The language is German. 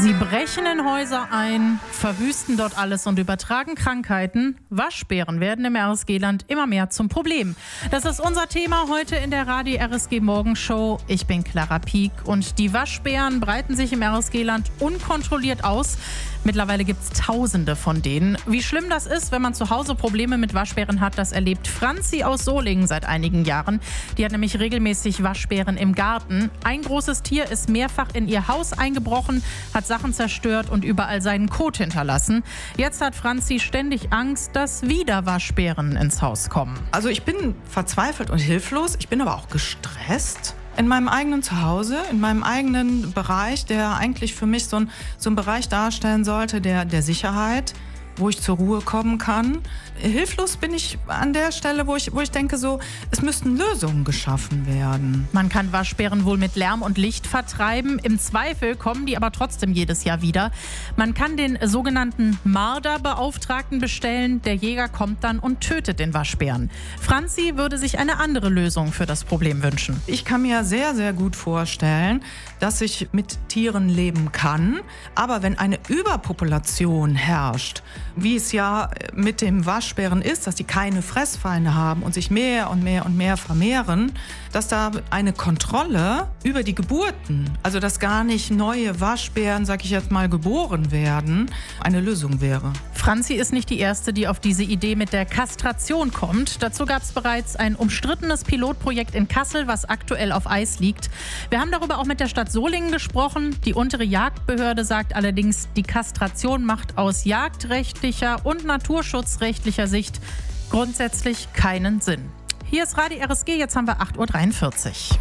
Sie brechen in Häuser ein, verwüsten dort alles und übertragen Krankheiten. Waschbären werden im RSG-Land immer mehr zum Problem. Das ist unser Thema heute in der Radio RSG Morgenshow. Ich bin Clara Pieck und die Waschbären breiten sich im RSG-Land unkontrolliert aus. Mittlerweile gibt es Tausende von denen. Wie schlimm das ist, wenn man zu Hause Probleme mit Waschbären hat, das erlebt Franzi aus Solingen seit einigen Jahren. Die hat nämlich regelmäßig Waschbären im Garten. Ein großes Tier ist mehrfach in ihr Haus eingebrochen, hat Sachen zerstört und überall seinen Kot hinterlassen. Jetzt hat Franzi ständig Angst, dass wieder Waschbären ins Haus kommen. Also ich bin verzweifelt und hilflos. Ich bin aber auch gestresst. In meinem eigenen Zuhause, in meinem eigenen Bereich, der eigentlich für mich so ein Bereich darstellen sollte, der Sicherheit, wo ich zur Ruhe kommen kann. Hilflos bin ich an der Stelle, wo ich denke, es müssten Lösungen geschaffen werden. Man kann Waschbären wohl mit Lärm und Licht vertreiben. Im Zweifel kommen die aber trotzdem jedes Jahr wieder. Man kann den sogenannten Marderbeauftragten bestellen. Der Jäger kommt dann und tötet den Waschbären. Franzi würde sich eine andere Lösung für das Problem wünschen. Ich kann mir sehr, sehr gut vorstellen, dass ich mit Tieren leben kann. Aber wenn eine Überpopulation herrscht, wie es ja mit dem Waschbären ist, dass die keine Fressfeinde haben und sich mehr und mehr und mehr vermehren, dass da eine Kontrolle über die Geburten, also dass gar nicht neue Waschbären, sag ich jetzt mal, geboren werden, eine Lösung wäre. Franzi ist nicht die Erste, die auf diese Idee mit der Kastration kommt. Dazu gab es bereits ein umstrittenes Pilotprojekt in Kassel, was aktuell auf Eis liegt. Wir haben darüber auch mit der Stadt Solingen gesprochen. Die untere Jagdbehörde sagt allerdings, die Kastration macht aus jagdrechtlicher und naturschutzrechtlicher Sicht grundsätzlich keinen Sinn. Hier ist Radio RSG, jetzt haben wir 8:43 Uhr.